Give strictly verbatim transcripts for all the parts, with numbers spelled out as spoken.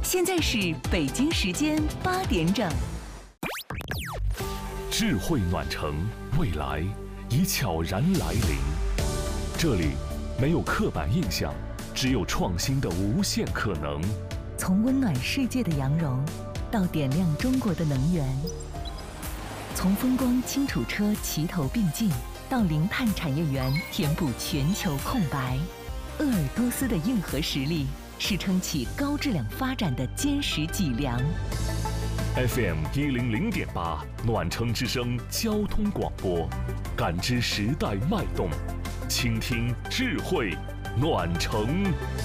现在是北京时间八点整。 智慧暖城，未来已悄然来临。这里没有刻板印象，只有创新的无限可能。 从温暖世界的羊绒，到点亮中国的能源；从风光轻楚车齐头并进，到零碳产业园填补全球空白。鄂尔多斯的硬核实力，是撑起高质量发展的坚实脊梁。 F M 一零零点八，暖城之声交通广播，感知时代脉动，倾听智慧暖城。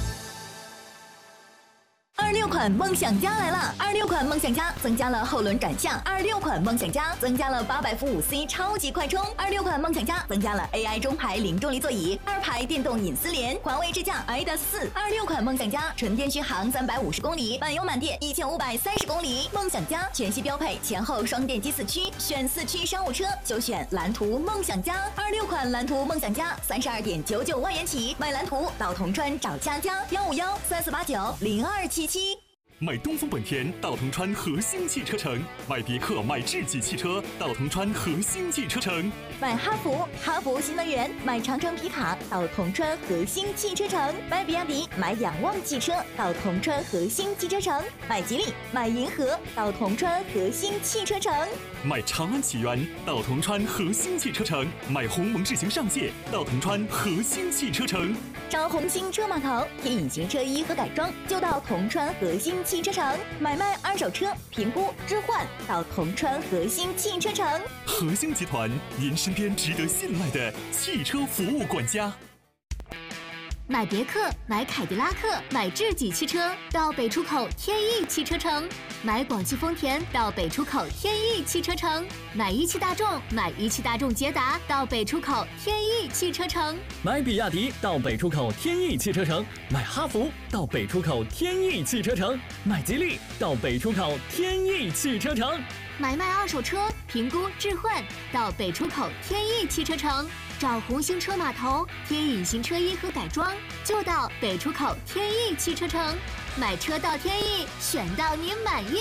二六款梦想家来了！二六款梦想家增加了后轮转向，二六款梦想家增加了八百伏五 C 超级快充，二六款梦想家增加了 A I 中排零重力座椅，二排电动隐私联，环卫智驾 I D A 四。二六款梦想家纯电续航三百五十公里，满油满电一千五百三十公里。梦想家全系标配前后双电机四驱，选四驱商务车就选蓝图梦想家。二六款蓝图梦想家三十二点九九万元起，买蓝图到铜川找佳佳，幺五幺三四八九零二七七。 买东风本田到铜川核心汽车城，买别克买智己汽车到铜川核心汽车城， 买哈弗哈弗新能源，买长城皮卡到铜川核心汽车城，买比亚迪买仰望汽车到铜川核心汽车城，买吉利买银河到铜川核心汽车城， 买长安启源到铜川核心汽车城，买鸿蒙智行上界到铜川核心汽车城， 找红星车码头贴隐形车衣和改装就到铜川核心汽车城，买卖二手车评估置换到铜川核心汽车城。 核心集团，您身边值得信赖的汽车服务管家。 买别克买凯迪拉克买智己汽车到北出口天翼汽车城，买广汽丰田到北出口天翼汽车城，买一汽大众买一汽大众捷达到北出口天翼汽车城， 买比亚迪到北出口天翼汽车城，买哈弗到北出口天翼汽车城，买吉利到北出口天翼汽车城， 买卖二手车评估置换到北出口天翼汽车城，找红星车码头贴隐形车衣和改装就到北出口天翼汽车城，买车到天翼，选到您满意。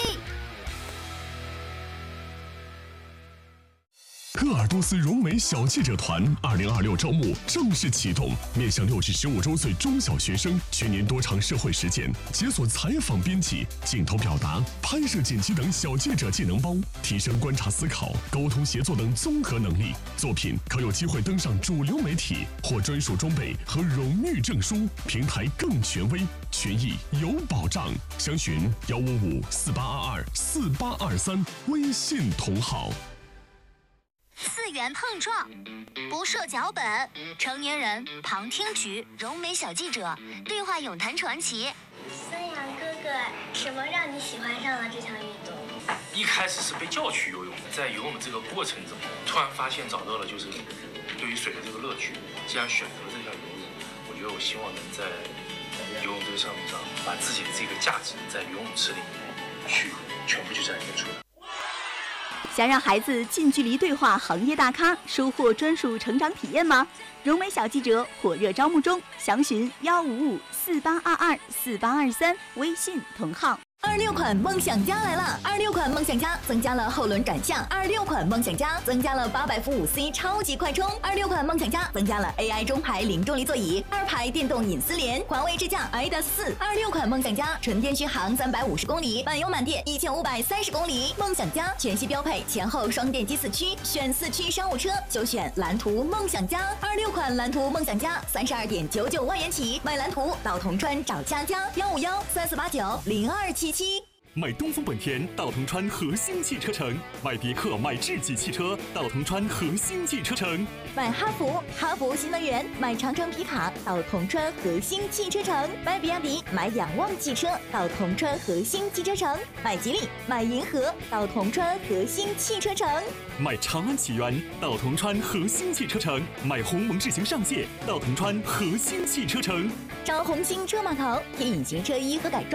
鄂尔多斯融美小记者团二零二六招募正式启动，面向六至十五周岁中小学生，全年多场社会实践，解锁采访编辑、镜头表达、拍摄剪辑等小记者技能包，提升观察思考、沟通协作等综合能力。作品可有机会登上主流媒体，获专属装备和荣誉证书，平台更权威，权益有保障。详询幺五五四八二二四八二三，微信同号。 四元碰撞，不设脚本，成年人旁听局，融美小记者对话咏谈传奇。 孙杨哥哥，什么让你喜欢上了这项运动？ 一开始是被叫去游泳，在游泳这个过程中，突然发现找到了就是对于水的这个乐趣。既然选择了这项游泳，我觉得我希望能在游泳这个项目上，把自己的这个价值在游泳池里面去全部去展现出来。 想让孩子近距离对话行业大咖，收获专属成长体验吗？融美小记者火热招募中，详询幺五五四八二二四八二三，微信同号。二六款梦想家来了！二六款梦想家增加了后轮转向，二六款梦想家增加了八百伏五 C 超级快充，二六款梦想家增加了 A I 中排零重力座椅，二排电动隐私联，环卫智驾 I D A 四。二六款梦想家纯电续航三百五十公里，满油满电一千五百三十公里。梦想家全系标配前后双电机四驱，选四驱商务车就选蓝图梦想家。二六款蓝图梦想家三十二点九九万元起，买蓝图到铜川找佳佳，幺五幺三四八九零二七七。 买东风本田到铜川核心汽车城，买别克买智己汽车到铜川核心汽车城， 买哈弗哈弗新能源，买长城皮卡到铜川核心汽车城，买比亚迪买仰望汽车到铜川核心汽车城，买吉利买银河到铜川核心汽车城， 买长安启源到铜川核心汽车城，买鸿蒙智行上界到铜川核心汽车城， 找红星车码头贴隐形车衣和改装